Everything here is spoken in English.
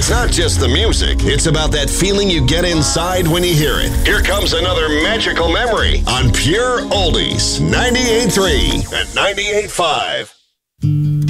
It's not just the music. It's about that feeling you get inside when you hear it. Here comes another magical memory on Pure Oldies 98.3 and 98.5.